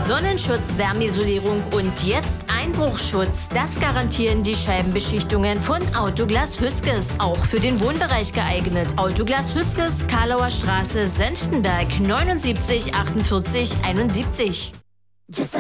Sonnenschutz, Wärmeisolierung und jetzt Einbruchschutz. Das garantieren die Scheibenbeschichtungen von Autoglas Hüskes. Auch für den Wohnbereich geeignet. Autoglas Hüskes, Karlauer Straße, Senftenberg, 79 48 71.